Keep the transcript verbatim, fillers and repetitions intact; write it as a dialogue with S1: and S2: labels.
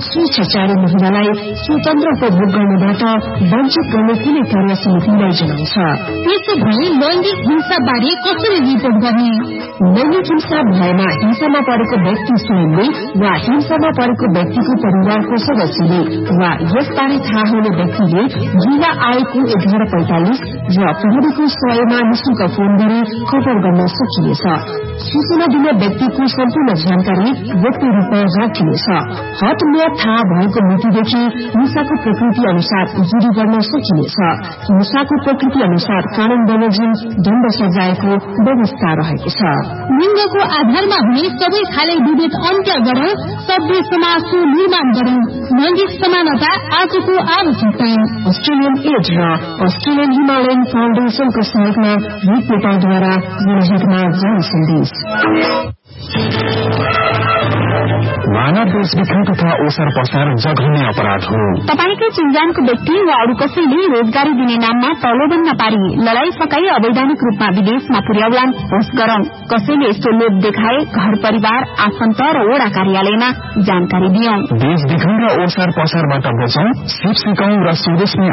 S1: स्वेच्छाचारी महिलालाई स्वतन्त्र उपभोग गर्नबाट वञ्चित गर्ने कुनै कार्य समितिलाई जनाउँछ।
S2: त्यसो भए लैंगिक हिंसा बारे कसरी रिपोर्ट गर्ने?
S1: लैंगिक हिंसा भएमा हिंसामा परेको व्यक्ति स्वयंले वा हिंसामा परेको व्यक्तिको परिवारको सदस्यले वा यसबारे थाहा हुने व्यक्तिले जिल्ला आयोगको एघार पैंतालिस र प्रहरीको सयमा निशुल्क फोन गरी खबर गर्न सकिनेछ। सूचना दिने व्यक्तिको सम्पूर्ण जानकारी व्यक्ति रूपमा राखिनेछ। हदम्याद थाहा भएको मितिदेखि हिंसाको प्रकृति अनुसार जुरी गर्न सकिनेछ। हिंसाको प्रकृति अनुसार कानून बमोजिम दण्ड सजायको व्यवस्था रहेको छ।
S2: लिंगको आधारमा हुने सबै खाले विभेद अन्त्य गरौं, सभ्य समाजको निर्माण गरौं। लैंगिक समानता आजको आवश्यकता।
S1: अस्ट्रेलियन एड र अस्ट्रेलियन हिमालयन फाउन्डेशनको सहयोगमा रिपोर्टरद्वारा जनहितमा जारी सन्देश।
S3: मानव बेचबिखन तथा ओसार पसार जघन्य अपराध हो।
S4: तपाईकै चिन्जानको व्यक्ति वा अरू कसैले रोजगारी दिने नाममा प्रलोभन नपारी लडाई सकाई अवैधानिक रूपमा विदेशमा पुर्याउलान होस् गरौं। कसैले यस्तो लोभ देखाए घर परिवार आफन्त र वडा कार्यालयमा जानकारी दियौं।
S3: बेचबिखन र ओसार पसारबाट बचौं, सिप सिकाउँ र स्वदेशमै